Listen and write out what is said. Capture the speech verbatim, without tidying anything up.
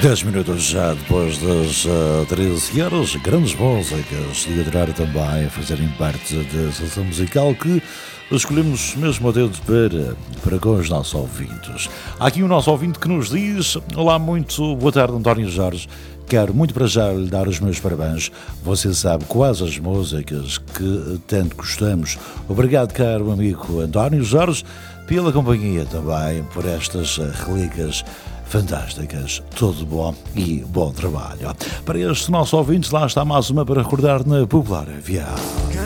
dez minutos já depois das uh, treze horas, grandes músicas de horário também a fazerem parte da seleção musical que escolhemos mesmo a dedo para, para com os nossos ouvintes. Há aqui um nosso ouvinte que nos diz: olá, muito boa tarde, António Jorge. Quero muito para já lhe dar os meus parabéns. Você sabe quais as músicas que tanto gostamos. Obrigado, caro amigo António Jorge, pela companhia também, por estas relíquias fantásticas. Tudo bom e bom trabalho. Para este nosso ouvinte, lá está mais uma para recordar na Popular Avião.